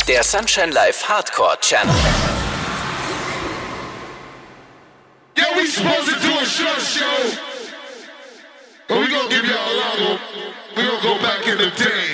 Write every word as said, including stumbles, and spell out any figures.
Der Sunshine Live Hardcore Channel. Yeah, we supposed to do a short show, but we gonna give y'all a lot of, we gonna go back in the day.